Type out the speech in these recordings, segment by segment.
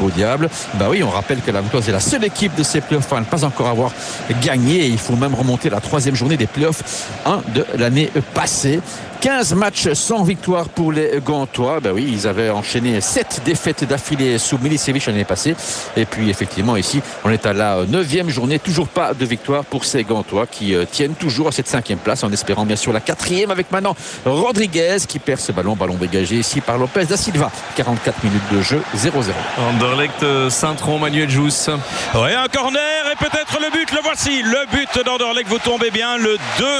Beau Diable. Bah oui, on rappelle que la Gantoise est la seule équipe de ces playoffs à ne pas encore avoir gagné. Et il faut même remonter la 3e journée des playoffs de l'année passée. 15 matchs sans victoire pour les Gantois. Ben oui, ils avaient enchaîné 7 défaites d'affilée sous Milicevic l'année passée. Et puis effectivement ici, on est à la 9e journée. Toujours pas de victoire pour ces Gantois qui tiennent toujours à cette 5e place en espérant bien sûr la 4e avec maintenant Rodriguez qui perd ce ballon dégagé ici par Lopez da Silva. 44 minutes de jeu, 0-0. Anderlecht Saint-Tron, Manuel Jousse. Oui, un corner et peut-être le but, le voici. Le but d'Anderlecht, vous tombez bien, le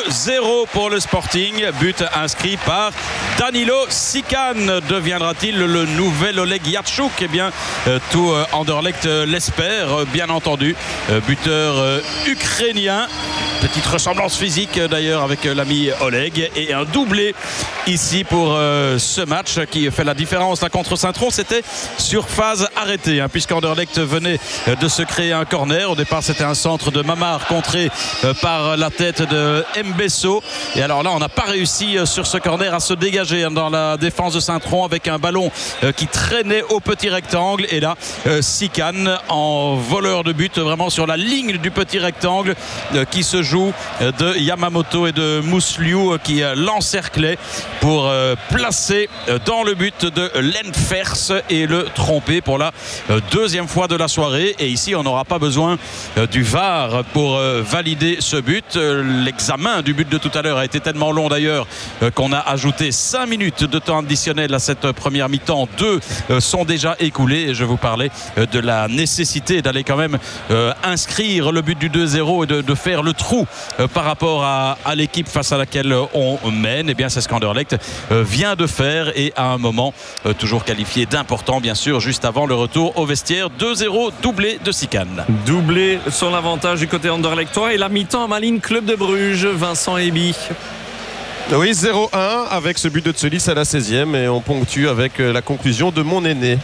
2-0 pour le Sporting. But inscrit par Danilo Sikan. Deviendra-t-il le nouvel Oleg Yarchouk? Eh bien, tout Anderlecht l'espère, bien entendu. Buteur ukrainien. Petite ressemblance physique d'ailleurs avec l'ami Oleg. Et un doublé ici pour ce match qui fait la différence là contre Saint-Tron. C'était sur phase arrêtée puisqu'Anderlecht venait de se créer un corner. Au départ, c'était un centre de Mamar contré par la tête de Mbesso. Et alors là, on n'a pas réussi sur ce corner à se dégager dans la défense de Saint-Tron avec un ballon qui traînait au petit rectangle. Et là, Sikan en voleur de but vraiment sur la ligne du petit rectangle qui se joue de Yamamoto et de Mousliou qui l'encerclaient pour placer dans le but de Lenfers et le tromper pour la 2e fois de la soirée. Et ici, on n'aura pas besoin du VAR pour valider ce but. L'examen du but de tout à l'heure a été tellement long d'ailleurs qu'on a ajouté 5 minutes de temps additionnel à cette première mi-temps. 2 sont déjà écoulés et je vous parlais de la nécessité d'aller quand même inscrire le but du 2-0 et de faire le trou par rapport à l'équipe face à laquelle on mène. Et bien c'est ce qu'Anderlecht vient de faire et à un moment toujours qualifié d'important bien sûr juste avant le retour au vestiaire. 2-0 doublé de Sikan. Doublé sur l'avantage du côté anderlechtois et la mi-temps à Malines Club de Bruges, Vincent Eby. Oui, 0-1 avec ce but de Tselis à la 16e et on ponctue avec la conclusion de mon aîné.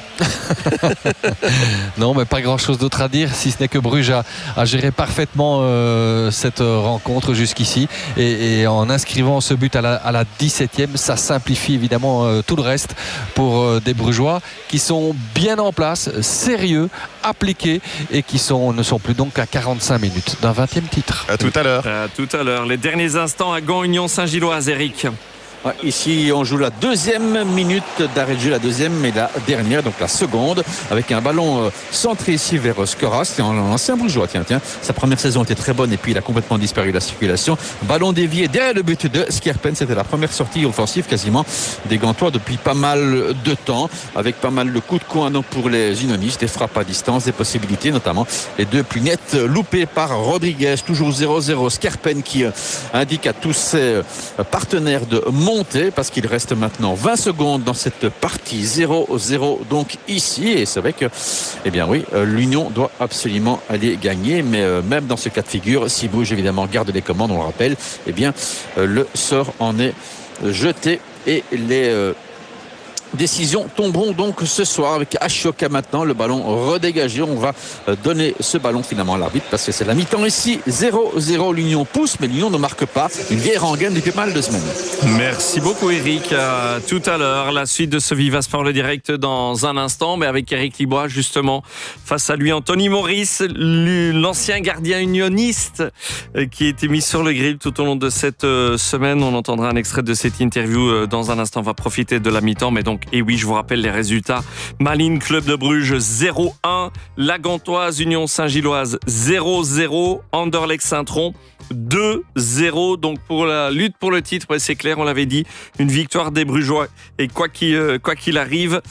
Non, mais pas grand-chose d'autre à dire, si ce n'est que Bruges a géré parfaitement cette rencontre jusqu'ici et en inscrivant ce but à la 17e, ça simplifie évidemment tout le reste pour des Brugeois qui sont bien en place, sérieux, appliqués et qui ne sont plus donc à 45 minutes d'un 20e titre. À tout à l'heure. À tout à l'heure. Les derniers instants à Gand Union Saint-Gilloise, Eric. Ouais, ici, on joue la 2e minute d'arrêt de jeu, la 2e mais la dernière, donc la seconde, avec un ballon centré ici vers Skora. C'est un ancien Brugeois, tiens. Sa première saison était très bonne et puis il a complètement disparu de la circulation. Ballon dévié derrière le but de Skerpen. C'était la première sortie offensive quasiment des Gantois depuis pas mal de temps, avec pas mal de coups de coin donc pour les unionistes, des frappes à distance, des possibilités, notamment les 2 plus nettes loupées par Rodriguez. Toujours 0-0. Skerpen qui indique à tous ses partenaires de monter parce qu'il reste maintenant 20 secondes dans cette partie. 0-0 donc ici et c'est vrai que l'Union doit absolument aller gagner, mais même dans ce cas de figure, si Bruges évidemment garde les commandes, on le rappelle, le sort en est jeté et les décisions tomberont donc ce soir avec Ashoka maintenant, le ballon redégagé. On va donner ce ballon finalement à l'arbitre parce que c'est la mi-temps ici. 0-0, l'Union pousse mais l'Union ne marque pas. Une vieille rengaine depuis pas mal de semaines. Merci beaucoup Eric. À tout à l'heure, la suite de ce Viva Sport le direct dans un instant, mais avec Eric Libois justement face à lui Anthony Maurice, l'ancien gardien unioniste qui a été mis sur le grill tout au long de cette semaine. On entendra un extrait de cette interview dans un instant. On va profiter de la mi-temps, mais donc et oui, je vous rappelle les résultats. Malines Club de Bruges 0-1, la Gantoise Union Saint-Gilloise 0-0, Anderlecht Saint-Tron 2-0. Donc pour la lutte pour le titre, c'est clair, on l'avait dit, une victoire des Brugeois. Et quoi qu'il arrive,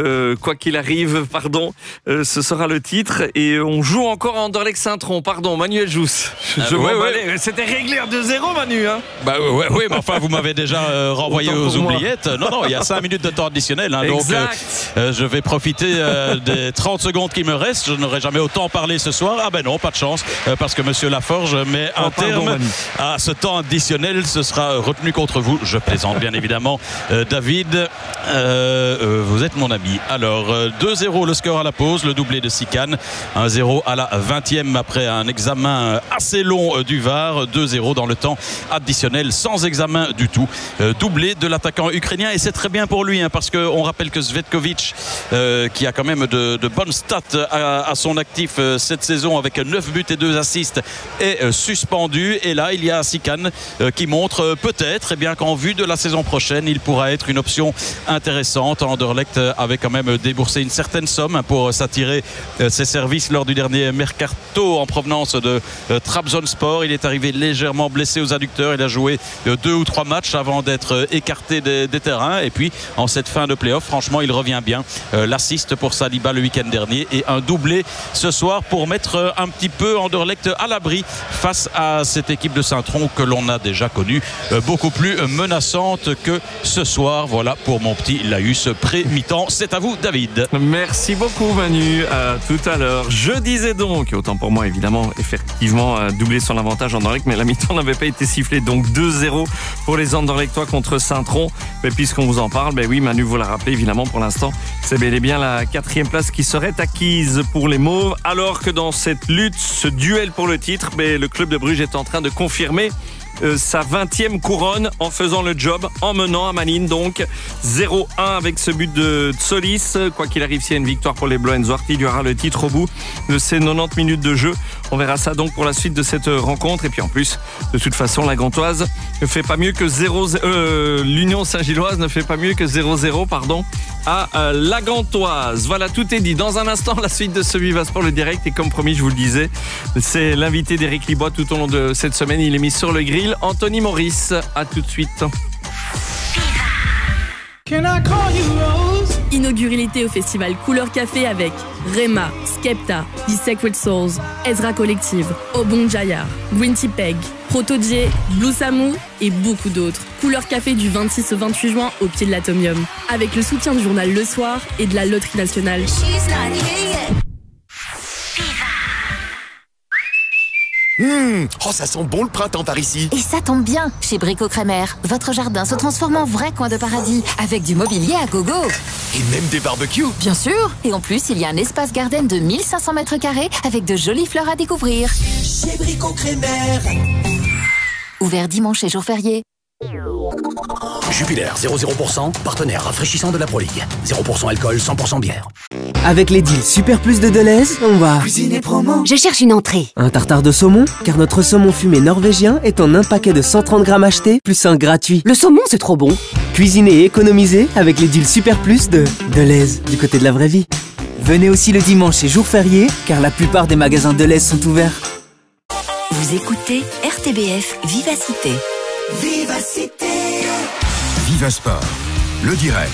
ce sera le titre. Et on joue encore à Anderlecht Saint-Tron. Pardon, Manuel Jousse. C'était réglé à 2-0, Manu. Hein oui, mais enfin, vous m'avez déjà renvoyé aux oubliettes. Non, il y a 5 minutes de temps additionnel. Donc, je vais profiter des 30 secondes qui me restent. Je n'aurai jamais autant parlé ce soir. Ah ben non, pas de chance, parce que Monsieur Laforge met un terme à ce temps additionnel. Ce sera retenu contre vous. Je plaisante, bien évidemment. David, vous êtes mon ami. Alors, 2-0 le score à la pause, le doublé de Sikan. 1-0 à la 20e après un examen assez long du VAR. 2-0 dans le temps additionnel, sans examen du tout. Doublé de l'attaquant ukrainien, et c'est très bien pour lui, parce qu'on rappelle que Svetkovic, qui a quand même de bonnes stats à son actif cette saison avec 9 buts et 2 assists, est suspendu. Et là, il y a Sikan qui montre peut-être qu'en vue de la saison prochaine, il pourra être une option intéressante. Anderlecht avait quand même déboursé une certaine somme pour s'attirer ses services lors du dernier mercato en provenance de Trabzonspor. Il est arrivé légèrement blessé aux adducteurs. Il a joué 2 ou 3 matchs avant d'être écarté des terrains. Et puis en cette fin de play-off, franchement, il revient bien. L'assist pour Saliba le week-end dernier et un doublé ce soir pour mettre un petit peu Anderlecht à l'abri face à cette équipe de Saint-Tron que l'on a déjà connue beaucoup plus menaçante que ce soir. Voilà pour mon petit laïus pré-mi-temps. C'est à vous, David. Merci beaucoup, Manu. À tout à l'heure. Je disais donc, autant pour moi évidemment, effectivement doublé son avantage Anderlecht, mais la mi-temps n'avait pas été sifflée, donc 2-0 pour les Anderlechtois contre Saint-Tron. Mais puisqu'on vous en parle, oui, Manu vous l'a rappelé, évidemment, pour l'instant, c'est bel et bien la 4e place qui serait acquise pour les Mauves, alors que dans cette lutte, ce duel pour le titre, le club de Bruges est en train de confirmer sa 20e couronne en faisant le job, en menant à Malines, donc 0-1 avec ce but de Solis. Quoi qu'il arrive, s'il y a une victoire pour les Bloemswart, il y aura le titre au bout de ces 90 minutes de jeu. On verra ça donc pour la suite de cette rencontre. Et puis en plus, de toute façon, la Gantoise ne fait pas mieux que l'Union Saint-Gilloise ne fait pas mieux que 0-0, à la Gantoise. Voilà, tout est dit. Dans un instant, la suite de ce Viva Sport, le direct. Et comme promis, je vous le disais, c'est l'invité d'Éric Libois tout au long de cette semaine. Il est mis sur le grill. Anthony Maurice, à tout de suite. Inaugurez l'été au festival Couleur Café avec Rema, Skepta, The Sacred Souls, Ezra Collective, Obon Jayar, Gwinty Peg, Proto-J, Blue Samu et beaucoup d'autres. Couleur Café du 26 au 28 juin au pied de l'Atomium. Avec le soutien du journal Le Soir et de la Loterie Nationale. Oh, ça sent bon le printemps par ici. Et ça tombe bien, chez Brico Crémer, votre jardin se transforme en vrai coin de paradis, avec du mobilier à gogo. Et même des barbecues. Bien sûr. Et en plus, il y a un espace garden de 1500 mètres carrés avec de jolies fleurs à découvrir. Chez Brico Crémer. Ouvert dimanche et jour férié. Jupiler, 0,0%, partenaire rafraîchissant de la Pro League. 0% alcool, 100% bière. Avec les deals Super Plus de Deleuze, on va cuisiner promo. Je cherche une entrée. Un tartare de saumon, car notre saumon fumé norvégien est en un paquet de 130 grammes acheté, plus un gratuit. Le saumon, c'est trop bon. Cuisiner et économiser avec les deals Super Plus de Deleuze, du côté de la vraie vie. Venez aussi le dimanche et jour férié, car la plupart des magasins Deleuze sont ouverts. Vous écoutez RTBF Vivacité. Vivacité. Viva Sport, le direct.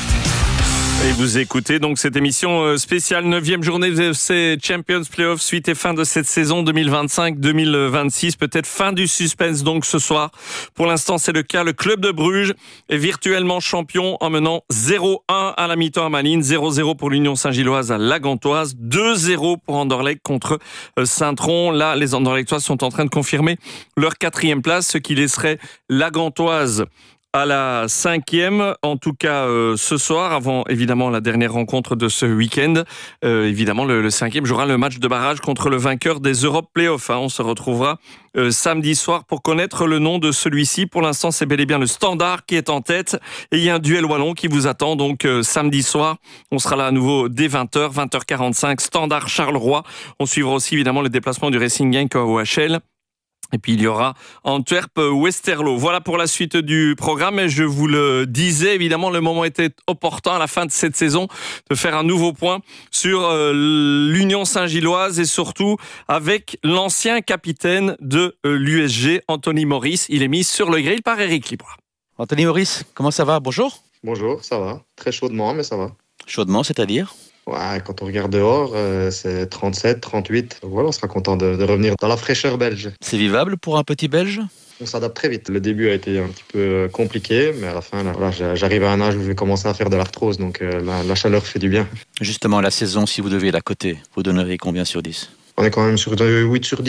Et vous écoutez donc cette émission spéciale 9e journée de ces Champions Playoffs, suite et fin de cette saison 2025-2026. Peut-être fin du suspense donc ce soir. Pour l'instant, c'est le cas. Le club de Bruges est virtuellement champion en menant 0-1 à la mi-temps à Malines, 0-0 pour l'Union Saint-Gilloise à la Gantoise, 2-0 pour Anderlecht contre Saint-Tron. Là, les Anderlechtois sont en train de confirmer leur 4e place, ce qui laisserait la Gantoise à la 5e, en tout cas ce soir, avant évidemment la dernière rencontre de ce week-end. Évidemment, le 5e jouera le match de barrage contre le vainqueur des Europe Playoffs. On se retrouvera samedi soir pour connaître le nom de celui-ci. Pour l'instant, c'est bel et bien le Standard qui est en tête. Et il y a un duel wallon qui vous attend. Donc samedi soir, on sera là à nouveau dès 20h, 20h45, Standard Charleroi. On suivra aussi évidemment le déplacement du Racing Genk au OHL. Et puis il y aura Antwerp-Westerlo. Voilà pour la suite du programme. Et je vous le disais, évidemment, le moment était opportun à la fin de cette saison de faire un nouveau point sur l'Union Saint-Gilloise et surtout avec l'ancien capitaine de l'USG, Anthony Maurice. Il est mis sur le grill par Éric Libois. Anthony Maurice, comment ça va? Bonjour. Bonjour, ça va. Très chaudement, mais ça va. Chaudement, c'est-à-dire? Ouais, quand on regarde dehors, c'est 37, 38. Donc voilà, on sera content de revenir dans la fraîcheur belge. C'est vivable pour un petit Belge? On s'adapte très vite. Le début a été un petit peu compliqué, mais à la fin, là, voilà, j'arrive à un âge où je vais commencer à faire de l'arthrose, donc la chaleur fait du bien. Justement, la saison, si vous deviez la coter, vous donneriez combien sur 10? On est quand même sur 8 sur 10.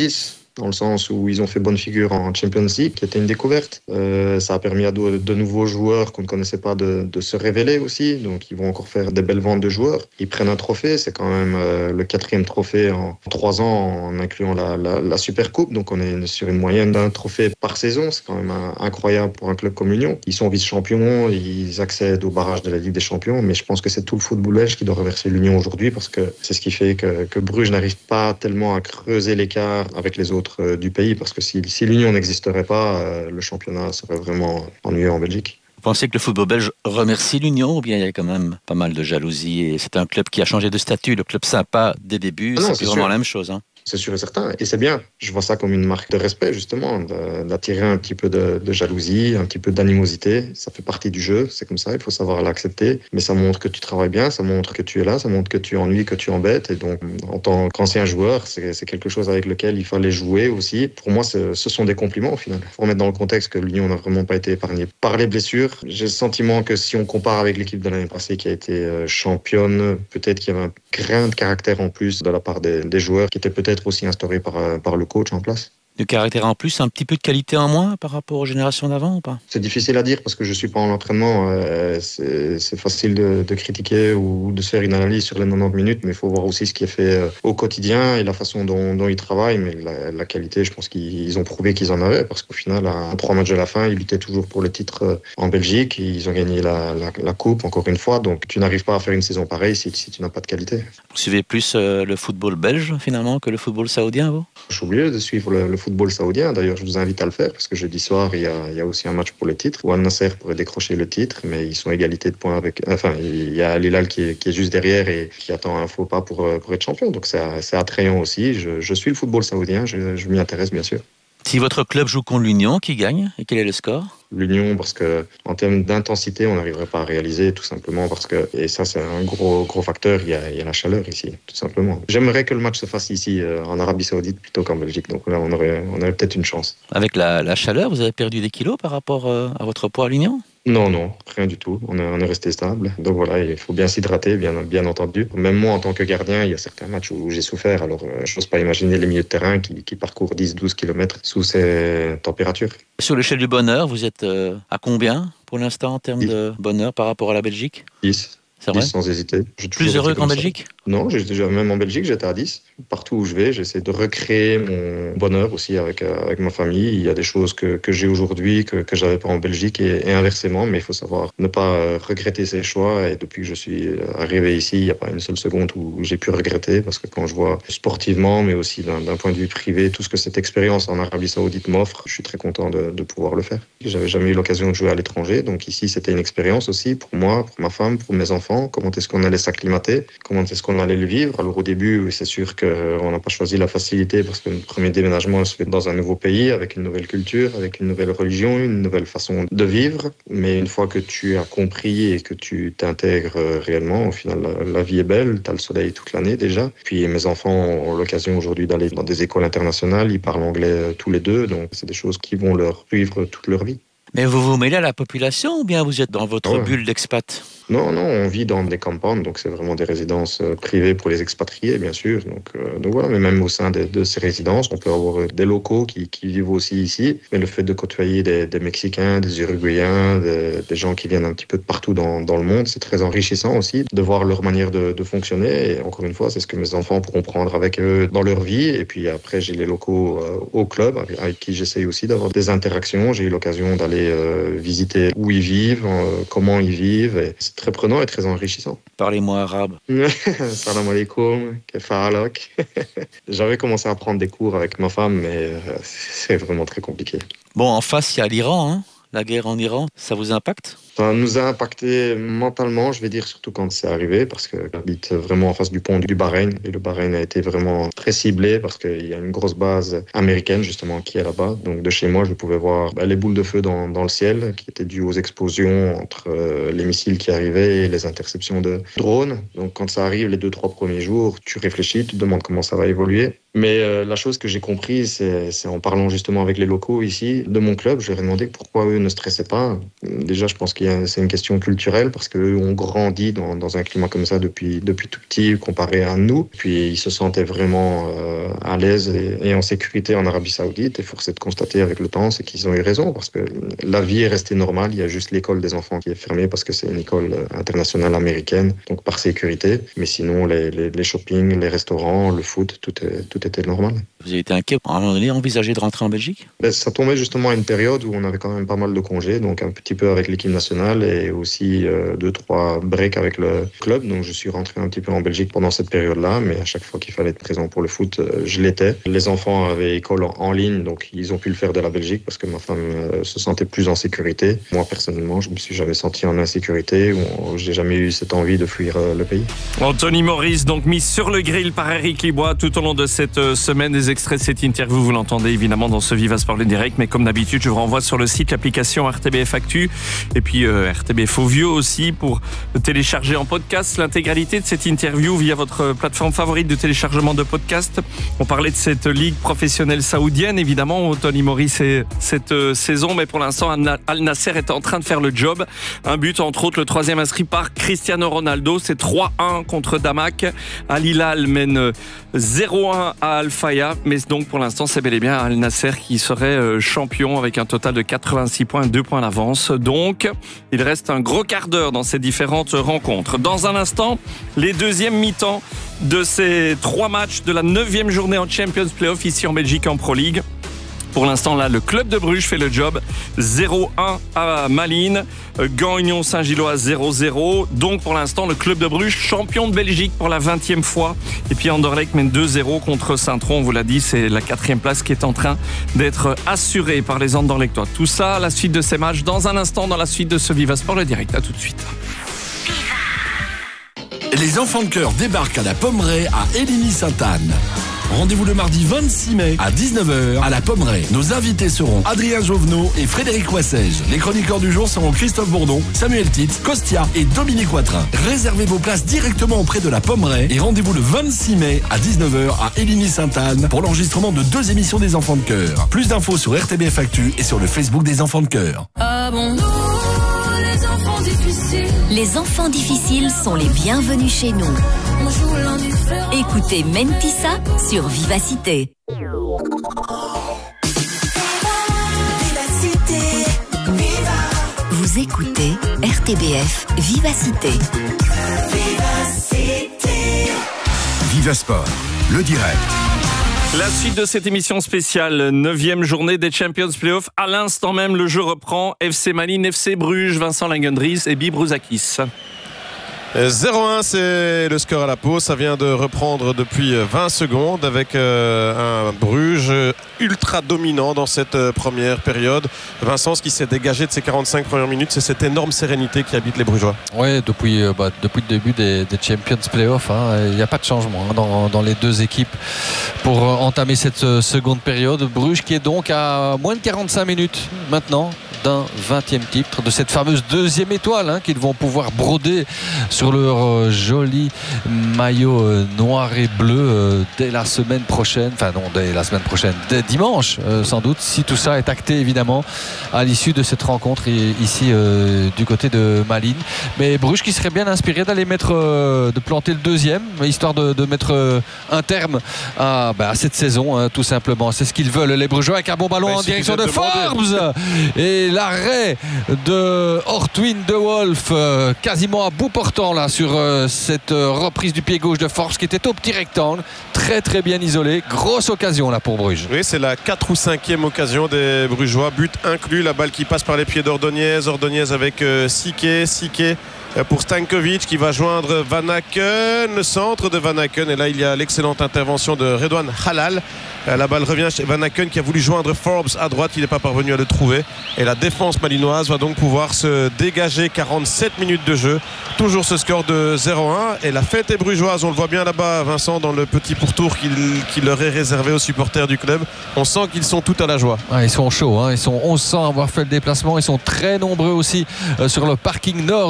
dans le sens où ils ont fait bonne figure en Champions League, qui était une découverte. Ça a permis à de nouveaux joueurs qu'on ne connaissait pas de se révéler aussi. Donc, ils vont encore faire des belles ventes de joueurs. Ils prennent un trophée. C'est quand même le 4e trophée en 3 ans, en incluant la Super Coupe. Donc, on est sur une moyenne d'un trophée par saison. C'est quand même incroyable pour un club comme l'Union. Ils sont vice-champions. Ils accèdent au barrage de la Ligue des Champions. Mais je pense que c'est tout le football belge qui doit remercier l'Union aujourd'hui, parce que c'est ce qui fait que Bruges n'arrive pas tellement à creuser l'écart avec les autres du pays, parce que si l'Union n'existerait pas, le championnat serait vraiment ennuyeux en Belgique. Vous pensez que le football belge remercie l'Union, ou bien il y a quand même pas mal de jalousie et c'est un club qui a changé de statut, le club sympa des débuts, c'est plus vraiment la même chose, hein? C'est sûr et certain, et c'est bien. Je vois ça comme une marque de respect, justement, d'attirer un petit peu de jalousie, un petit peu d'animosité. Ça fait partie du jeu, c'est comme ça, il faut savoir l'accepter. Mais ça montre que tu travailles bien, ça montre que tu es là, ça montre que tu ennuies, que tu embêtes. Et donc, en tant qu'ancien joueur, c'est quelque chose avec lequel il fallait jouer aussi. Pour moi, ce sont des compliments, au final. Il faut remettre dans le contexte que l'Union n'a vraiment pas été épargnée par les blessures. J'ai le sentiment que si on compare avec l'équipe de l'année passée qui a été championne, peut-être qu'il y avait un grain de caractère en plus de la part des joueurs qui étaient peut-être aussi instauré par le coach en place. De caractère en plus, un petit peu de qualité en moins par rapport aux générations d'avant ou pas? C'est difficile à dire parce que je ne suis pas en entraînement. C'est facile de critiquer ou de se faire une analyse sur les 90 minutes, mais il faut voir aussi ce qui est fait au quotidien et la façon dont ils travaillent. Mais la qualité, je pense qu'ils ont prouvé qu'ils en avaient, parce qu'au final, à 3 matchs de la fin, ils luttaient toujours pour le titre en Belgique. Ils ont gagné la Coupe, encore une fois. Donc tu n'arrives pas à faire une saison pareille si tu n'as pas de qualité. Vous suivez plus le football belge, finalement, que le football saoudien, vous? Je suis obligé de suivre le football saoudien. D'ailleurs, je vous invite à le faire parce que jeudi soir, il y a aussi un match pour le titre où Al Nasser pourrait décrocher le titre, mais ils sont à égalité de points avec. Enfin, il y a Al Hilal qui est juste derrière et qui attend un faux pas pour être champion. Donc, c'est attrayant aussi. Je suis le football saoudien, je m'y intéresse bien sûr. Si votre club joue contre l'Union, qui gagne et quel est le score? L'Union, parce que en termes d'intensité, on n'arriverait pas à réaliser, tout simplement parce que, et ça c'est un gros facteur, il y a la chaleur ici, tout simplement. J'aimerais que le match se fasse ici en Arabie Saoudite plutôt qu'en Belgique, donc là on aurait peut-être une chance. Avec la chaleur, vous avez perdu des kilos par rapport à votre poids à l'Union? Non, rien du tout. On est resté stable. Donc voilà, il faut bien s'hydrater, bien entendu. Même moi, en tant que gardien, il y a certains matchs où j'ai souffert. Alors, je n'ose pas imaginer les milieux de terrain qui parcourent 10-12 km sous ces températures. Sur l'échelle du bonheur, vous êtes à combien pour l'instant en termes de bonheur par rapport à la Belgique? 10. C'est vrai? 10 sans hésiter. Plus heureux qu'en Belgique? Non, même en Belgique, j'étais à 10. Partout où je vais, j'essaie de recréer mon bonheur aussi avec ma famille. Il y a des choses que j'ai aujourd'hui que j'avais pas en Belgique et inversement, mais il faut savoir ne pas regretter ses choix. Et depuis que je suis arrivé ici, il n'y a pas une seule seconde où j'ai pu regretter, parce que quand je vois sportivement, mais aussi d'un point de vue privé, tout ce que cette expérience en Arabie Saoudite m'offre, je suis très content de pouvoir le faire. J'avais jamais eu l'occasion de jouer à l'étranger, donc ici c'était une expérience aussi pour moi, pour ma femme, pour mes enfants. Comment est-ce qu'on allait s'acclimater, comment est-ce qu'on allait le vivre. Alors au début, c'est sûr qu'on n'a pas choisi la facilité parce que notre premier déménagement se fait dans un nouveau pays, avec une nouvelle culture, avec une nouvelle religion, une nouvelle façon de vivre. Mais une fois que tu as compris et que tu t'intègres réellement, au final, la vie est belle, tu as le soleil toute l'année déjà. Puis mes enfants ont l'occasion aujourd'hui d'aller dans des écoles internationales, ils parlent anglais tous les deux, donc c'est des choses qui vont leur suivre toute leur vie. Mais vous vous mêlez à la population ou bien vous êtes dans votre bulle d'expat? Non, on vit dans des campagnes, donc c'est vraiment des résidences privées pour les expatriés, bien sûr. Donc voilà, mais même au sein de ces résidences, on peut avoir des locaux qui vivent aussi ici. Mais le fait de côtoyer des Mexicains, des Uruguayens, des gens qui viennent un petit peu de partout dans le monde, c'est très enrichissant aussi de voir leur manière de fonctionner. Et encore une fois, c'est ce que mes enfants pourront prendre avec eux dans leur vie. Et puis après, j'ai les locaux au club avec qui j'essaye aussi d'avoir des interactions. J'ai eu l'occasion d'aller visiter où ils vivent, comment ils vivent. Et c'est très prenant et très enrichissant. Parlez-moi arabe. Salam alaikum, kefalak. J'avais commencé à prendre des cours avec ma femme, mais c'est vraiment très compliqué. Bon, en face, il y a l'Iran, hein. La guerre en Iran, ça vous impacte? Ça nous a impacté mentalement, je vais dire, surtout quand c'est arrivé, parce que j'habite vraiment en face du pont du Bahreïn, et le Bahreïn a été vraiment très ciblé, parce qu'il y a une grosse base américaine, justement, qui est là-bas. Donc de chez moi, je pouvais voir les boules de feu dans le ciel, qui étaient dues aux explosions entre les missiles qui arrivaient et les interceptions de drones. Donc quand ça arrive, les 2-3 premiers jours, tu réfléchis, tu te demandes comment ça va évoluer. Mais la chose que j'ai compris, c'est en parlant justement avec les locaux ici de mon club, je leur ai demandé pourquoi eux ne stressaient pas. Déjà, je pense que c'est une question culturelle parce qu'eux ont grandi dans un climat comme ça depuis tout petit comparé à nous. Puis ils se sentaient vraiment à l'aise et en sécurité en Arabie Saoudite. Et force est de constater avec le temps, c'est qu'ils ont eu raison parce que la vie est restée normale. Il y a juste l'école des enfants qui est fermée parce que c'est une école internationale américaine, donc par sécurité. Mais sinon, les shoppings, les restaurants, le foot, tout était normal. Vous avez été inquiet à un moment donné, envisagé de rentrer en Belgique? Ça tombait justement à une période où on avait quand même pas mal de congés, donc un petit peu avec l'équipe nationale et aussi 2-3 breaks avec le club. Donc je suis rentré un petit peu en Belgique pendant cette période-là, mais à chaque fois qu'il fallait être présent pour le foot, je l'étais. Les enfants avaient école en ligne, donc ils ont pu le faire de la Belgique parce que ma femme se sentait plus en sécurité. Moi personnellement, je me suis jamais senti en insécurité ou j'ai jamais eu cette envie de fuir le pays. Anthony Maurice, donc mis sur le grill par Eric Libois tout au long de cette semaine. Des extraits de cette interview, vous l'entendez évidemment dans ce Viva Sport direct, mais comme d'habitude, je vous renvoie sur le site, l'application RTBF Actu et puis RTBF Audio aussi pour télécharger en podcast l'intégralité de cette interview via votre plateforme favorite de téléchargement de podcast. On parlait de cette ligue professionnelle saoudienne, évidemment, Tony Maurice et cette saison, mais pour l'instant, Al Nasser est en train de faire le job. Un but, entre autres, le 3e inscrit par Cristiano Ronaldo. C'est 3-1 contre Damak. Al Hilal mène 0-1 à Al Faya, mais donc pour l'instant c'est bel et bien Al Nasser qui serait champion avec un total de 86 points, 2 points d'avance. Donc il reste un gros quart d'heure dans ces différentes rencontres. Dans un instant, les deuxièmes mi-temps de ces 3 matchs de la 9e journée en Champions Playoff ici en Belgique en Pro League. Pour l'instant, là, le club de Bruges fait le job. 0-1 à Malines. Gand Union Saint-Gilloise 0-0. Donc, pour l'instant, le club de Bruges, champion de Belgique pour la 20e fois. Et puis, Anderlecht mène 2-0 contre Saint-Tron. On vous l'a dit, c'est la 4e place qui est en train d'être assurée par les Anderlechtois. Tout ça, la suite de ces matchs, dans un instant, dans la suite de ce Viva Sport, le direct. À tout de suite. Les enfants de cœur débarquent à la Pommeraye à Éligny-Sainte-Anne. Rendez-vous le mardi 26 mai à 19h à la Pommeraye. Nos invités seront Adrien Jovenot et Frédéric Wassège. Les chroniqueurs du jour seront Christophe Bourdon, Samuel Titz, Costia et Dominique Watrin. Réservez vos places directement auprès de la Pommeraye et rendez-vous le 26 mai à 19h à Éligny-Sainte-Anne pour l'enregistrement de 2 émissions des enfants de cœur. Plus d'infos sur RTBF Actu et sur le Facebook des enfants de cœur. Ah bon? Les enfants difficiles sont les bienvenus chez nous. Écoutez Mentissa sur Vivacité. Vous écoutez RTBF Vivacité. Viva Sport, le direct. La suite de cette émission spéciale, 9e journée des Champions Playoff. À l'instant même, le jeu reprend. FC Malines, FC Bruges, Vincent Langendries et Bill Brouzakis. 0-1, c'est le score à la pause. Ça vient de reprendre depuis 20 secondes avec un Bruges ultra dominant dans cette première période. Vincent, ce qui s'est dégagé de ces 45 premières minutes, c'est cette énorme sérénité qui habite les Brugeois. Oui, depuis le début des Champions Playoff, il n'y a pas de changement dans les deux équipes pour entamer cette seconde période. Bruges qui est donc à moins de 45 minutes maintenant d'un 20e titre, de cette fameuse 2e étoile qu'ils vont pouvoir broder sur leur joli maillot noir et bleu dès la semaine prochaine, dès dimanche sans doute, si tout ça est acté évidemment à l'issue de cette rencontre ici du côté de Malines. Mais Bruges qui serait bien inspiré d'aller de planter le 2e, histoire de mettre un terme à cette saison tout simplement. C'est ce qu'ils veulent, les Brugeois, avec un bon ballon en direction de Forbes et l'arrêt de Ortwin de Wolf quasiment à bout portant là sur cette reprise du pied gauche de Forbes qui était au petit rectangle, très très bien isolé. Grosse occasion là pour Bruges. Oui, c'est la 4 ou 5e occasion des Brugeois, but inclus, la balle qui passe par les pieds d'Ordonez avec Sique pour Stankovic qui va joindre Van Aken, le centre de Van Aken, et là il y a l'excellente intervention de Redouane Halal. La balle revient chez Van Aken qui a voulu joindre Forbes à droite, il n'est pas parvenu à le trouver, et la défense malinoise va donc pouvoir se dégager. 47 minutes de jeu, toujours ce score de 0-1, et la fête est brugeoise, on le voit bien là-bas Vincent dans le petit pourtour qui leur est réservé aux supporters du club. On sent qu'ils sont tout à la joie. Ils sont chauds, ils sont 1100 à avoir fait le déplacement, ils sont très nombreux aussi sur le parking nord du stade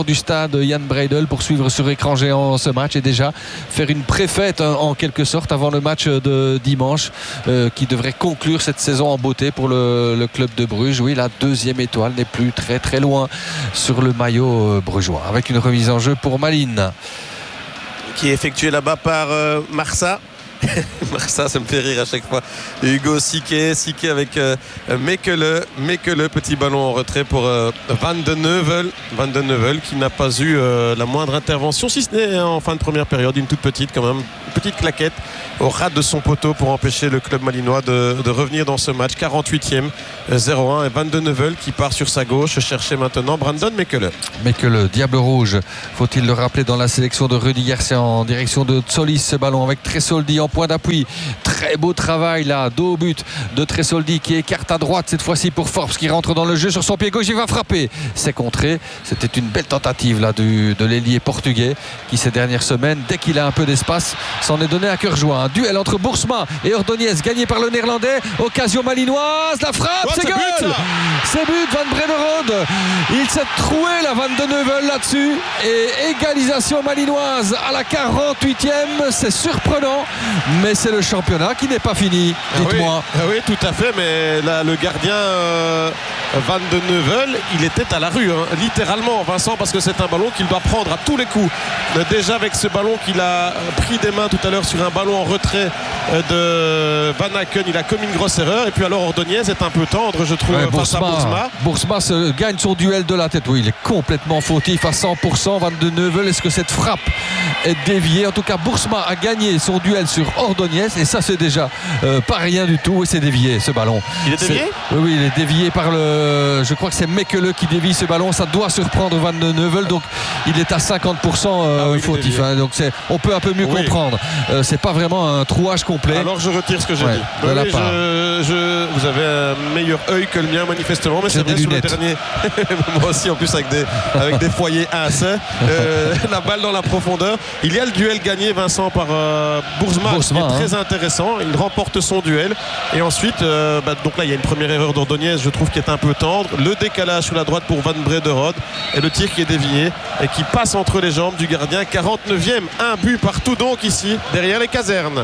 de Jan Breidel pour suivre sur écran géant ce match et déjà faire une préfête en quelque sorte avant le match de dimanche qui devrait conclure cette saison en beauté pour le club de Bruges. Oui, la deuxième étoile n'est plus très très loin sur le maillot brugeois avec une remise en jeu pour Malines qui est effectuée là-bas par Marsa. Ça me fait rire à chaque fois. Hugo Sique avec Mekele, petit ballon en retrait pour Van de Neuvel qui n'a pas eu la moindre intervention, si ce n'est en fin de première période, une toute petite quand même, une petite claquette au ras de son poteau pour empêcher le club malinois de revenir dans ce match. 48e, 0-1 et Van de Neuvel qui part sur sa gauche chercher maintenant Brandon Mekele, Diable Rouge, faut-il le rappeler, dans la sélection de Rudy Garcia en direction de Tsolis. Ce ballon avec Tresoldi en point d'appui, très beau travail là, dos au but de Tresoldi qui écarte à droite cette fois-ci pour Forbes qui rentre dans le jeu sur son pied gauche, il va frapper, c'est contré. C'était une belle tentative là de l'ailier portugais qui ces dernières semaines, dès qu'il a un peu d'espace, s'en est donné à cœur joie. Un duel entre Boersma et Ordonez gagné par le néerlandais, occasion malinoise, la frappe, c'est goal, c'est but Van Brederode, il s'est troué la Van de Neuvel là-dessus et égalisation malinoise à la 48e. C'est surprenant, mais c'est le championnat qui n'est pas fini, dites-moi. Oui, tout à fait, mais là, le gardien Van de Neuvel, il était à la rue, hein, littéralement, Vincent, parce que c'est un ballon qu'il doit prendre à tous les coups. Déjà avec ce ballon qu'il a pris des mains tout à l'heure sur un ballon en retrait de Van Aken, il a commis une grosse erreur. Et puis alors Ordonez est un peu tendre, je trouve, face à Boersma. Boersma gagne son duel de la tête. Oui, il est complètement fautif à 100%. Van de Neuvel, est-ce que cette frappe est déviée? En tout cas, Boersma a gagné son duel sur Ordonez et ça c'est déjà pas rien du tout, et c'est dévié ce ballon. Il est dévié? Oui, il est dévié par je crois que c'est Mekele qui dévie ce ballon. Ça doit surprendre Van de Neuvel, donc il est à 50% fautif, hein, donc on peut un peu mieux comprendre. C'est pas vraiment un trouage complet. Alors je retire ce que j'ai dit. Vous avez un meilleur œil que le mien manifestement, mais c'est vrai, sur le dernier moi aussi en plus avec des foyers AC, la balle dans la profondeur. Il y a le duel gagné, Vincent, par Boersma qui est très intéressant. Il remporte son duel et ensuite donc là il y a une première erreur d'Ordonez, je trouve, qui est un peu tendre. Le décalage sur la droite pour Van Brederode et le tir qui est dévié et qui passe entre les jambes du gardien. 49e, un but partout donc ici derrière les casernes.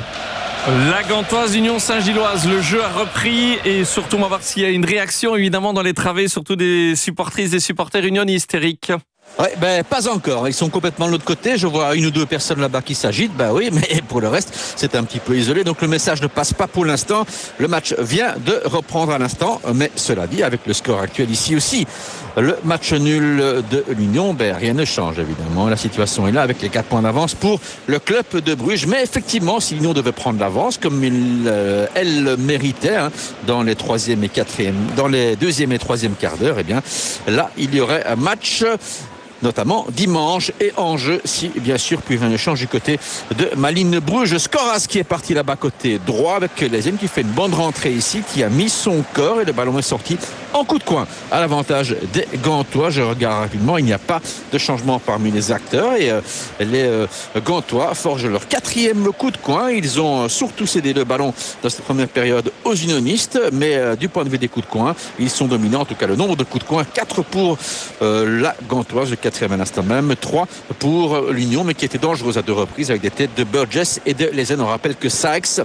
La Gantoise Union Saint-Gilloise, le jeu a repris et surtout on va voir s'il y a une réaction évidemment dans les travées, surtout des supportrices, des supporters unionistes, Eric. Ouais, pas encore. Ils sont complètement de l'autre côté. Je vois une ou deux personnes là-bas qui s'agitent. Oui, mais pour le reste, c'est un petit peu isolé. Donc le message ne passe pas pour l'instant. Le match vient de reprendre à l'instant. Mais cela dit, avec le score actuel ici aussi, le match nul de l'Union, rien ne change évidemment. La situation est là avec les 4 points d'avance pour le club de Bruges. Mais effectivement, si l'Union devait prendre l'avance, comme elle le méritait, dans les 3e et 4e, dans les 2e et 3e quarts d'heure, là, il y aurait un match notamment dimanche et en jeu si bien sûr plus rien ne change du côté de Malines Bruges. Skoras qui est parti là-bas côté droit avec Lezen qui fait une bonne rentrée ici, qui a mis son corps et le ballon est sorti en coup de coin à l'avantage des Gantois. Je regarde rapidement, il n'y a pas de changement parmi les acteurs et les Gantois forgent leur 4e coup de coin. Ils ont surtout cédé le ballon dans cette première période aux unionistes, mais du point de vue des coups de coin, ils sont dominants. En tout cas, le nombre de coups de coin, 4 pour la Gantoise, 4e à l'instant même, 3 pour l'Union, mais qui était dangereuse à 2 reprises avec des têtes de Burgess et de Lezen. On rappelle que Sykes,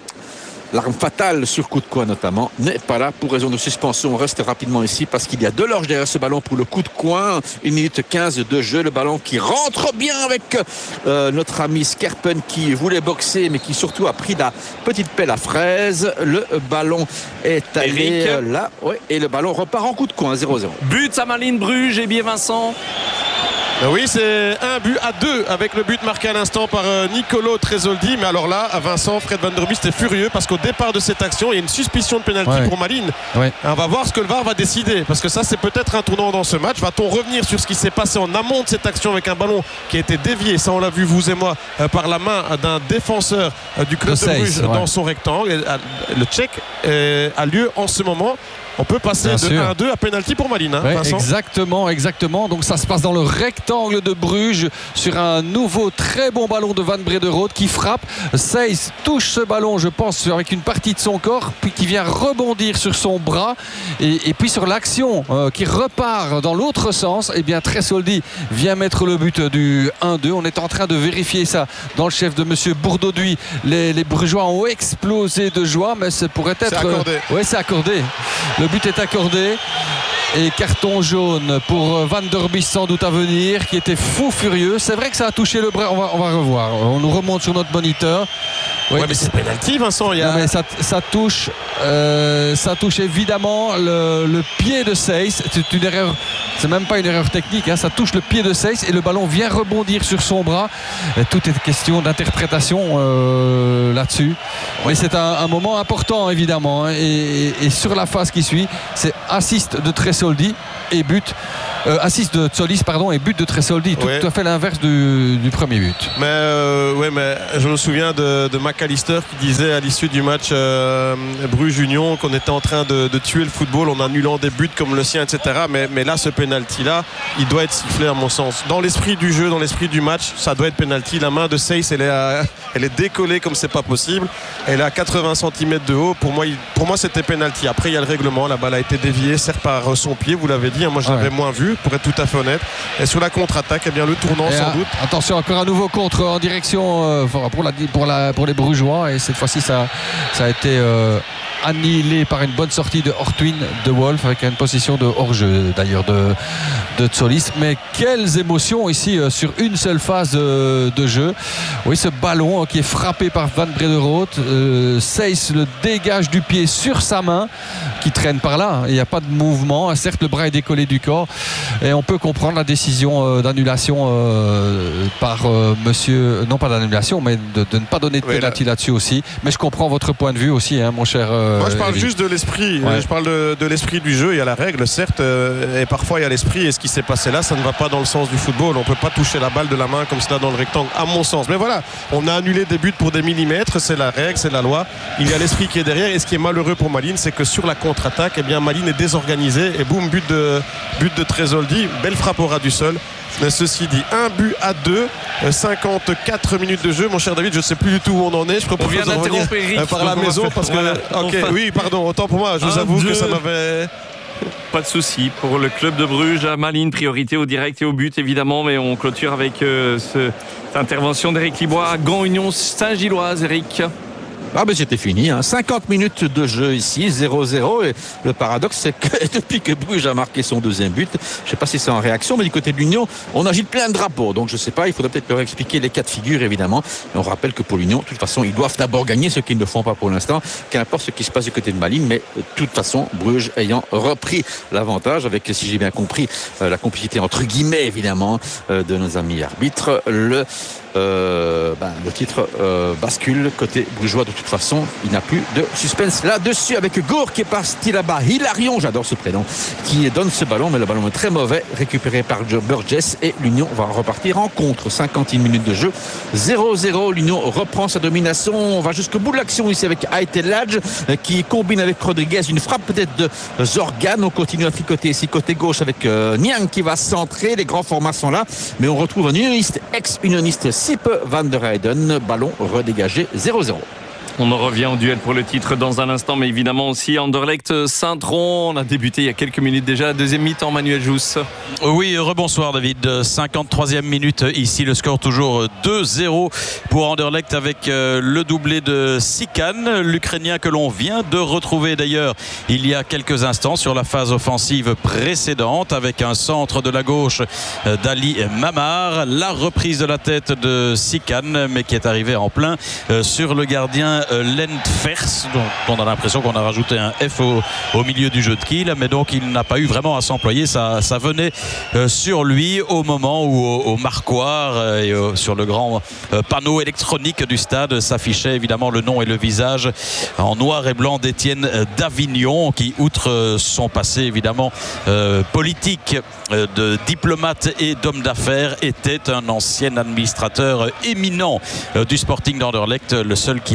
l'arme fatale sur coup de coin notamment, n'est pas là pour raison de suspension. On reste rapidement ici parce qu'il y a Delorge derrière ce ballon pour le coup de coin. 1 minute 15 de jeu, le ballon qui rentre bien avec notre ami Skerpen qui voulait boxer mais qui surtout a pris la petite pelle à fraise. Le ballon est allé là, et le ballon repart en coup de coin, 0-0. But à Malines Bruges, et bien Vincent. Oui, c'est un but à 2 avec le but marqué à l'instant par Nicolo Tresoldi. Mais alors là, à Vincent, Fred Van der Biest est furieux parce qu'au départ de cette action, il y a une suspicion de pénalty pour Malines. On va voir ce que le VAR va décider, parce que ça, c'est peut-être un tournant dans ce match. Va-t-on revenir sur ce qui s'est passé en amont de cette action avec un ballon qui a été dévié, ça on l'a vu vous et moi, par la main d'un défenseur du club de Bruges dans son rectangle. Le check a lieu en ce moment. On peut passer de 1-2 à pénalty pour Malines, hein, Vincent. Exactement. Donc ça se passe dans le rectangle de Bruges sur un nouveau très bon ballon de Van Brederode qui frappe. Seyss touche ce ballon, je pense, avec une partie de son corps, puis qui vient rebondir sur son bras. Et puis sur l'action qui repart dans l'autre sens, eh bien Tresoldi vient mettre le but du 1-2. On est en train de vérifier ça dans le chef de monsieur Bourdauduit. Les Brugeois ont explosé de joie, mais ça pourrait être... C'est accordé. Oui, c'est accordé. Le but est accordé. Et carton jaune pour Van der Bies sans doute à venir, qui était fou furieux. C'est vrai que ça a touché le bras. On va revoir. On nous remonte sur notre moniteur. Oui, mais c'est pénalty, Vincent. Non, mais ça touche évidemment le pied de Seyss. C'est une erreur. C'est même pas une erreur technique. Ça touche le pied de Seyss et le ballon vient rebondir sur son bras. Tout est question d'interprétation là-dessus. Mais c'est un moment important évidemment. Et sur la phase qui suit, c'est assist de Tresoldi et but. Assist de Tsolis et but de Tresoldi, tout à fait l'inverse du premier but. Mais je me souviens de McAllister qui disait à l'issue du match Bruges-Union qu'on était en train de tuer le football en annulant des buts comme le sien, etc. Mais là, ce penalty là, il doit être sifflé à mon sens. Dans l'esprit du jeu, dans l'esprit du match, ça doit être penalty. La main de Seyss, elle est décollée comme c'est pas possible. Elle est à 80 cm de haut. Pour moi, c'était penalty. Après, il y a le règlement. La balle a été déviée, certes par son pied, vous l'avez dit. Moi, je l'avais moins vu, pour être tout à fait honnête. Et sur la contre-attaque, eh bien, le tournant sans doute. Attention, encore un nouveau contre en direction pour les Brugeois. Et cette fois-ci, ça a été annihilé par une bonne sortie de Ortwin de Wolf, avec une position de hors-jeu d'ailleurs de Tsolis. Mais quelles émotions ici sur une seule phase de jeu. Oui, ce ballon qui est frappé par Van Brederode. Seyss le dégage du pied sur sa main qui traîne par là. Il n'y a pas de mouvement. Certes, le bras est décollé du corps. Et on peut comprendre la décision d'annulation par monsieur... Non pas d'annulation, mais de ne pas donner de pénalty là-dessus aussi. Mais je comprends votre point de vue aussi, mon cher... Moi, je parle juste de l'esprit. Je parle de l'esprit du jeu. Il y a la règle, certes, et parfois il y a l'esprit. Et ce qui s'est passé là, ça ne va pas dans le sens du football. On ne peut pas toucher la balle de la main comme cela dans le rectangle, à mon sens. Mais voilà, on a annulé des buts pour des millimètres. C'est la règle, c'est la loi. Il y a l'esprit qui est derrière. Et ce qui est malheureux pour Malines, c'est que sur la contre-attaque, eh bien, Malines est désorganisé. Et boum, but de Tresoldi. Belle frappe au ras du sol. Mais ceci dit, 1-2, 54 minutes de jeu. Mon cher David, je ne sais plus du tout où on en est. Je propose de revenir par la maison parce que... Oui, pardon, autant pour moi. Je vous avoue que ça m'avait... Pas de souci pour le club de Bruges à Malines, priorité au direct et au but évidemment, mais on clôture avec cette intervention d'Éric Libois à Gand Union Saint-Gilloise. Eric. C'était fini, 50 minutes de jeu ici, 0-0, et le paradoxe c'est que depuis que Bruges a marqué son deuxième but, je ne sais pas si c'est en réaction, mais du côté de l'Union on agite plein de drapeaux, donc je ne sais pas, il faudrait peut-être leur expliquer les cas de figure évidemment. Et on rappelle que pour l'Union, de toute façon ils doivent d'abord gagner, ce qu'ils ne font pas pour l'instant, qu'importe ce qui se passe du côté de Malines, mais de toute façon Bruges ayant repris l'avantage avec, si j'ai bien compris, la complicité entre guillemets évidemment de nos amis arbitres, le titre bascule côté brugeois. De toute façon, il n'a plus de suspense là-dessus, avec Gour qui est parti là-bas, Hilarion, j'adore ce prénom, qui donne ce ballon, mais le ballon est très mauvais, récupéré par Burgess, et l'Union va repartir en contre. 51 minutes de jeu, 0-0, l'Union reprend sa domination. On va jusqu'au bout de l'action ici avec Aiteladj qui combine avec Rodriguez, une frappe peut-être de Zorgan. On continue à tricoter ici côté gauche avec Niang qui va centrer. Les grands formats sont là, mais on retrouve un unioniste, ex-unioniste Sipe van der Heyden, ballon redégagé, 0-0. On en revient au duel pour le titre dans un instant, mais évidemment aussi Anderlecht Saint-Tron. On a débuté il y a quelques minutes déjà, deuxième mi-temps, Manuel Jousse. Oui, rebonsoir David. 53e minute ici, le score toujours 2-0 pour Anderlecht avec le doublé de Sikan, l'Ukrainien que l'on vient de retrouver d'ailleurs il y a quelques instants sur la phase offensive précédente avec un centre de la gauche d'Ali Mamar, la reprise de la tête de Sikan, mais qui est arrivé en plein sur le gardien Lentfers, dont on a l'impression qu'on a rajouté un F au milieu du jeu de Kiel, mais donc il n'a pas eu vraiment à s'employer. Ça venait sur lui au moment où au marquoir et sur le grand panneau électronique du stade s'affichait évidemment le nom et le visage en noir et blanc d'Étienne Davignon, qui outre son passé évidemment politique, de diplomate et d'homme d'affaires, était un ancien administrateur éminent du Sporting d'Anderlecht, le seul qui avait l'autorisation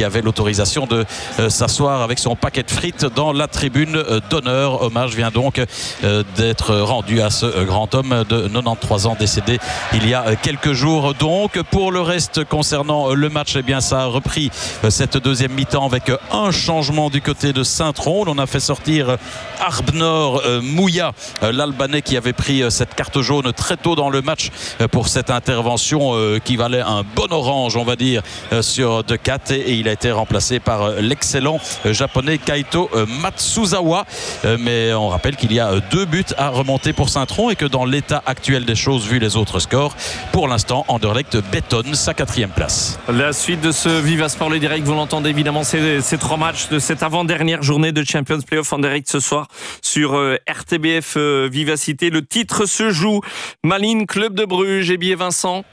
l'autorisation de s'asseoir avec son paquet de frites dans la tribune d'honneur. Hommage vient donc d'être rendu à ce grand homme de 93 ans décédé il y a quelques jours. Donc pour le reste concernant le match, eh bien ça a repris cette deuxième mi-temps avec un changement du côté de Saint-Trond. On a fait sortir Arbnor Mouya, l'Albanais qui avait pris cette carte jaune très tôt dans le match pour cette intervention qui valait un bon orange, on va dire, sur Decat, et il a été remplacé par l'excellent japonais Kaito Matsuzawa. Mais on rappelle qu'il y a 2 buts à remonter pour Saint-Trond et que dans l'état actuel des choses, vu les autres scores, pour l'instant Anderlecht bétonne sa 4e place. La suite de ce Viva Sport le direct, vous l'entendez évidemment, ces 3 matchs de cette avant-dernière journée de Champions Playoff en direct ce soir sur RTBF Vivacité. Le titre se joue Malines Club de Bruges. Et bien Vincent,